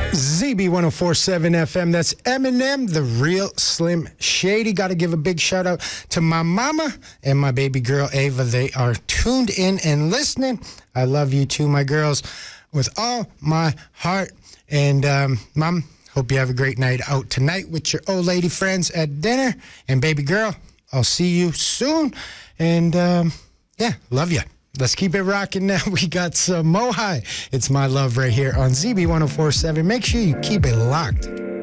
ZB1047 FM. That's Eminem, the real Slim Shady. Got to give a big shout out to my mama and my baby girl Ava. They are tuned in and listening. I love you too, my girls, with all my heart. And Mom, hope you have a great night out tonight with your old lady friends at dinner. And baby girl, I'll see you soon. And yeah, love you. Let's keep it rocking now. We got some Mohai. It's My Love right here on ZB1047. Make sure you keep it locked.